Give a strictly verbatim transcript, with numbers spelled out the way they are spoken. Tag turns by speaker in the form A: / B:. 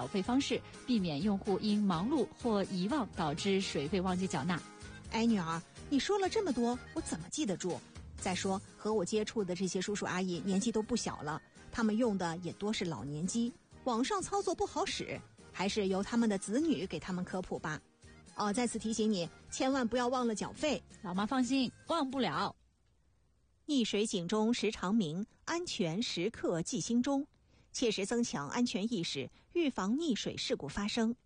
A: 缴费方式，避免用户因忙碌或遗忘导致水费忘记缴纳。
B: 哎，女儿，你说了这么多，我怎么记得住？再说和我接触的这些叔叔阿姨年纪都不小了，他们用的也多是老年机，网上操作不好使，还是由他们的子女给他们科普吧。哦，再次提醒你，千万不要忘了缴费。
A: 老妈放心，忘不了。
B: 溺水警钟时常鸣，安全时刻记心中，切实增强安全意识，预防溺水事故发生。